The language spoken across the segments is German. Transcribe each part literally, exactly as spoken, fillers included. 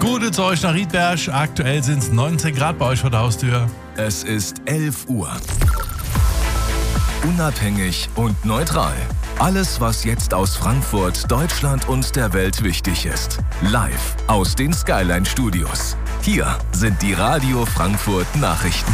Gute zu euch nach Riedberg. Aktuell sind es neunzehn Grad bei euch vor der Haustür. Es ist elf Uhr. Unabhängig und neutral. Alles, was jetzt aus Frankfurt, Deutschland und der Welt wichtig ist. Live aus den Skyline Studios. Hier sind die Radio Frankfurt Nachrichten.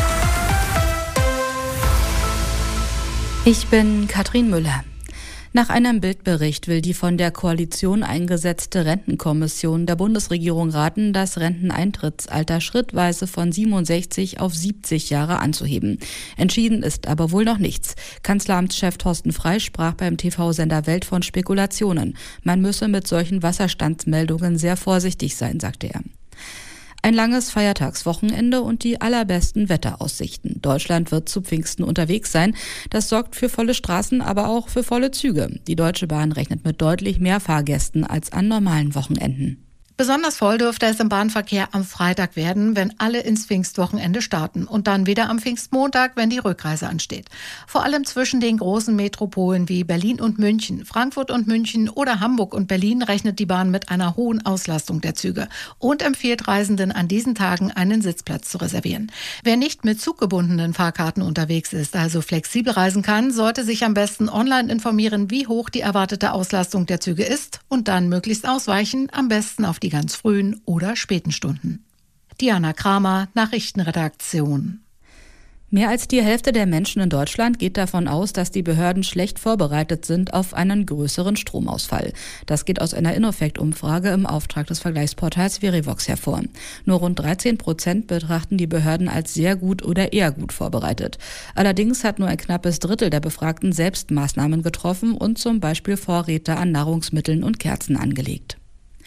Ich bin Katrin Müller. Nach einem Bildbericht will die von der Koalition eingesetzte Rentenkommission der Bundesregierung raten, das Renteneintrittsalter schrittweise von siebenundsechzig auf siebzig Jahre anzuheben. Entschieden ist aber wohl noch nichts. Kanzleramtschef Thorsten Frey sprach beim T V-Sender Welt von Spekulationen. Man müsse mit solchen Wasserstandsmeldungen sehr vorsichtig sein, sagte er. Ein langes Feiertagswochenende und die allerbesten Wetteraussichten. Deutschland wird zu Pfingsten unterwegs sein. Das sorgt für volle Straßen, aber auch für volle Züge. Die Deutsche Bahn rechnet mit deutlich mehr Fahrgästen als an normalen Wochenenden. Besonders voll dürfte es im Bahnverkehr am Freitag werden, wenn alle ins Pfingstwochenende starten und dann wieder am Pfingstmontag, wenn die Rückreise ansteht. Vor allem zwischen den großen Metropolen wie Berlin und München, Frankfurt und München oder Hamburg und Berlin rechnet die Bahn mit einer hohen Auslastung der Züge und empfiehlt Reisenden an diesen Tagen einen Sitzplatz zu reservieren. Wer nicht mit zuggebundenen Fahrkarten unterwegs ist, also flexibel reisen kann, sollte sich am besten online informieren, wie hoch die erwartete Auslastung der Züge ist und dann möglichst ausweichen, am besten auf die ganz frühen oder späten Stunden. Diana Kramer, Nachrichtenredaktion. Mehr als die Hälfte der Menschen in Deutschland geht davon aus, dass die Behörden schlecht vorbereitet sind auf einen größeren Stromausfall. Das geht aus einer Innofect-Umfrage im Auftrag des Vergleichsportals Verivox hervor. Nur rund dreizehn Prozent betrachten die Behörden als sehr gut oder eher gut vorbereitet. Allerdings hat nur ein knappes Drittel der Befragten selbst Maßnahmen getroffen und zum Beispiel Vorräte an Nahrungsmitteln und Kerzen angelegt.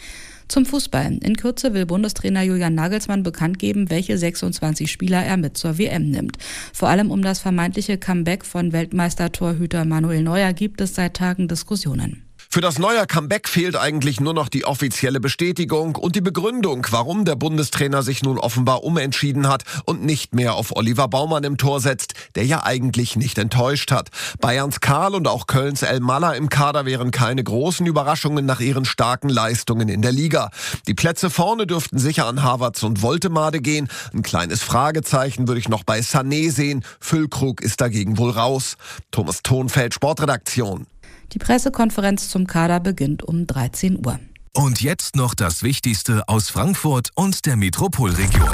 Zum Fußball. In Kürze will Bundestrainer Julian Nagelsmann bekannt geben, welche sechsundzwanzig Spieler er mit zur W M nimmt. Vor allem um das vermeintliche Comeback von Weltmeistertorhüter Manuel Neuer gibt es seit Tagen Diskussionen. Für das Neuer Comeback fehlt eigentlich nur noch die offizielle Bestätigung und die Begründung, warum der Bundestrainer sich nun offenbar umentschieden hat und nicht mehr auf Oliver Baumann im Tor setzt, der ja eigentlich nicht enttäuscht hat. Bayerns Karl und auch Kölns El Maller im Kader wären keine großen Überraschungen nach ihren starken Leistungen in der Liga. Die Plätze vorne dürften sicher an Havertz und Woltemade gehen. Ein kleines Fragezeichen würde ich noch bei Sané sehen. Füllkrug ist dagegen wohl raus. Thomas Thonfeld, Sportredaktion. Die Pressekonferenz zum Kader beginnt um dreizehn Uhr. Und jetzt noch das Wichtigste aus Frankfurt und der Metropolregion.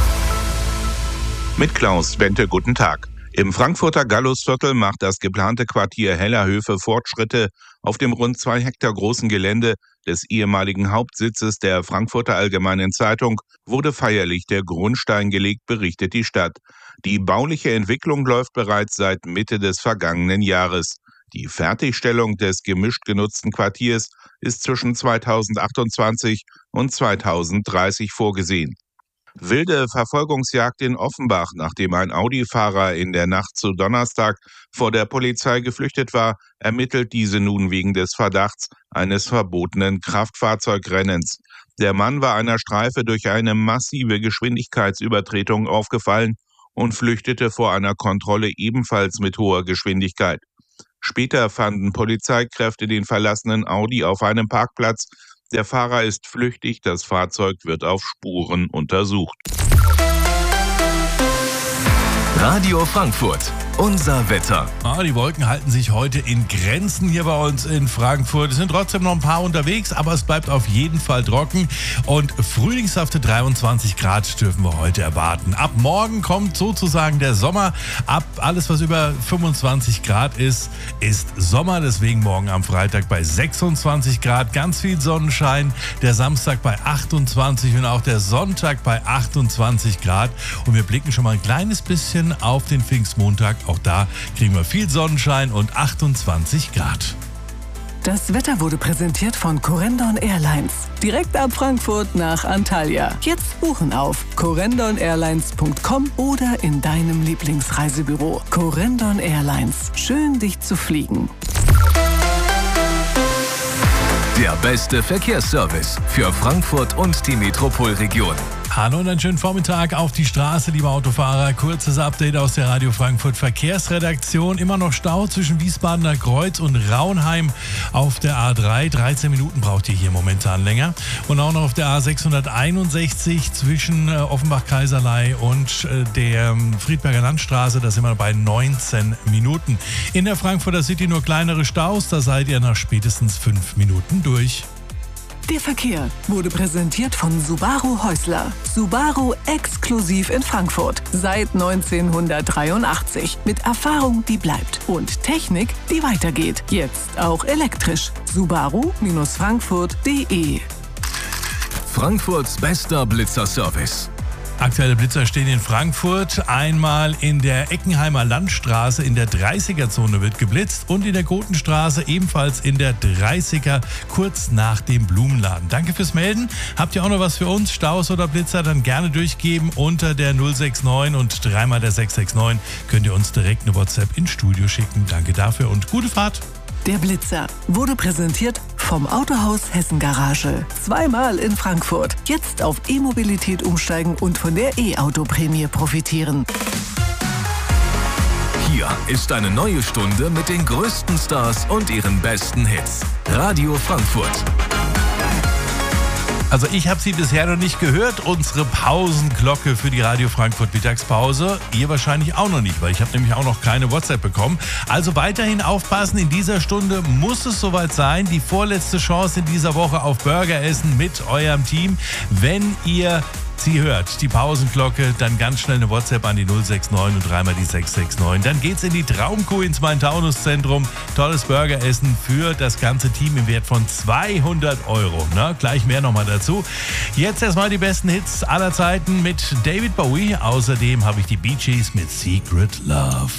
Mit Klaus Bente, guten Tag. Im Frankfurter Gallusviertel macht das geplante Quartier Hellerhöfe Fortschritte. Auf dem rund zwei Hektar großen Gelände des ehemaligen Hauptsitzes der Frankfurter Allgemeinen Zeitung wurde feierlich der Grundstein gelegt, berichtet die Stadt. Die bauliche Entwicklung läuft bereits seit Mitte des vergangenen Jahres. Die Fertigstellung des gemischt genutzten Quartiers ist zwischen zweitausendachtundzwanzig und zweitausenddreißig vorgesehen. Wilde Verfolgungsjagd in Offenbach, nachdem ein Audi-Fahrer in der Nacht zu Donnerstag vor der Polizei geflüchtet war, ermittelt diese nun wegen des Verdachts eines verbotenen Kraftfahrzeugrennens. Der Mann war einer Streife durch eine massive Geschwindigkeitsübertretung aufgefallen und flüchtete vor einer Kontrolle ebenfalls mit hoher Geschwindigkeit. Später fanden Polizeikräfte den verlassenen Audi auf einem Parkplatz. Der Fahrer ist flüchtig, das Fahrzeug wird auf Spuren untersucht. Radio Frankfurt, unser Wetter. Ah, die Wolken halten sich heute in Grenzen hier bei uns in Frankfurt. Es sind trotzdem noch ein paar unterwegs, aber es bleibt auf jeden Fall trocken. Und frühlingshafte dreiundzwanzig Grad dürfen wir heute erwarten. Ab morgen kommt sozusagen der Sommer. Ab alles, was über fünfundzwanzig Grad ist, ist Sommer. Deswegen morgen am Freitag bei sechsundzwanzig Grad. Ganz viel Sonnenschein. Der Samstag bei achtundzwanzig und auch der Sonntag bei achtundzwanzig Grad. Und wir blicken schon mal ein kleines bisschen auf den Pfingstmontag. Auch da kriegen wir viel Sonnenschein und achtundzwanzig Grad. Das Wetter wurde präsentiert von Corendon Airlines. Direkt ab Frankfurt nach Antalya. Jetzt buchen auf corendon airlines punkt com oder in deinem Lieblingsreisebüro. Corendon Airlines. Schön, dich zu fliegen. Der beste Verkehrsservice für Frankfurt und die Metropolregion. Hallo und einen schönen Vormittag auf die Straße, liebe Autofahrer. Kurzes Update aus der Radio Frankfurt Verkehrsredaktion. Immer noch Stau zwischen Wiesbadener Kreuz und Raunheim auf der A drei. dreizehn Minuten braucht ihr hier momentan länger. Und auch noch auf der A sechshunderteinundsechzig zwischen äh, Offenbach-Kaiserlei und äh, der ähm, Friedberger Landstraße. Da sind wir bei neunzehn Minuten. In der Frankfurter City nur kleinere Staus. Da seid ihr nach spätestens fünf Minuten durch. Der Verkehr wurde präsentiert von Subaru Häusler. Subaru exklusiv in Frankfurt. Seit neunzehnhundertdreiundachtzig. Mit Erfahrung, die bleibt. Und Technik, die weitergeht. Jetzt auch elektrisch. Subaru Frankfurt punkt de. Frankfurts bester Blitzerservice. Aktuelle Blitzer stehen in Frankfurt. Einmal in der Eckenheimer Landstraße in der dreißiger-Zone wird geblitzt und in der Gotenstraße ebenfalls in der dreißiger kurz nach dem Blumenladen. Danke fürs Melden. Habt ihr auch noch was für uns? Staus oder Blitzer? Dann gerne durchgeben unter der null sechs neun und dreimal der sechs sechs neun. Könnt ihr uns direkt eine WhatsApp ins Studio schicken. Danke dafür und gute Fahrt. Der Blitzer wurde präsentiert vom Autohaus Hessen Garage. Zweimal in Frankfurt. Jetzt auf E-Mobilität umsteigen und von der E-Auto-Prämie profitieren. Hier ist eine neue Stunde mit den größten Stars und ihren besten Hits. Radio Frankfurt. Also ich habe sie bisher noch nicht gehört, unsere Pausenglocke für die Radio Frankfurt Mittagspause. Ihr wahrscheinlich auch noch nicht, weil ich habe nämlich auch noch keine WhatsApp bekommen. Also weiterhin aufpassen, in dieser Stunde muss es soweit sein. Die vorletzte Chance in dieser Woche auf Burger essen mit eurem Team. Wenn ihr sie hört, die Pausenglocke, dann ganz schnell eine WhatsApp an die null sechs neun und dreimal die sechs sechs neun. Dann geht's in die Traumkuh ins Main-Taunus-Zentrum. Tolles Burgeressen für das ganze Team im Wert von zweihundert Euro. Na, gleich mehr nochmal dazu. Jetzt erstmal die besten Hits aller Zeiten mit David Bowie. Außerdem habe ich die Bee Gees mit Secret Love.